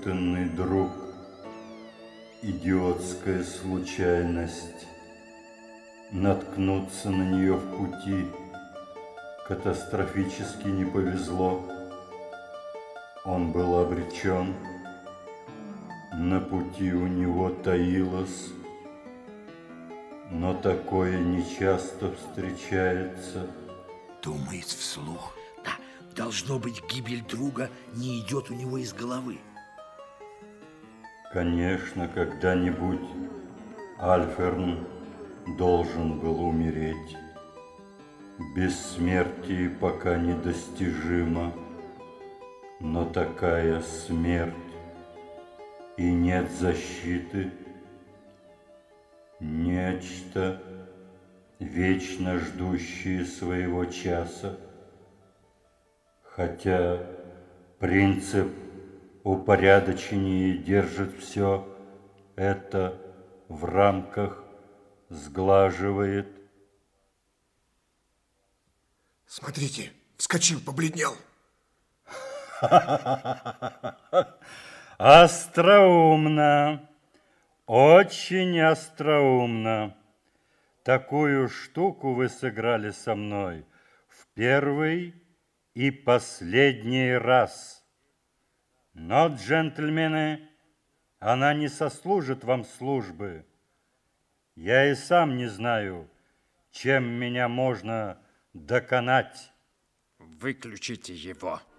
испытанный друг, идиотская случайность. Наткнуться на нее в пути катастрофически не повезло. Он был обречен, на пути у него таилось, но такое нечасто встречается. Думает вслух. Да, должно быть, гибель друга не идет у него из головы. Конечно, когда-нибудь Альферн должен был умереть. Бессмертие пока недостижимо, но такая смерть, и нет защиты. Нечто, вечно ждущее своего часа. Хотя принцип упорядочения держит все это в рамках, сглаживает. Смотрите, вскочил, побледнел. Остроумно, очень остроумно. Такую штуку вы сыграли со мной в первый и последний раз. Но, джентльмены, она не сослужит вам службы. Я и сам не знаю, чем меня можно доконать. Выключите его.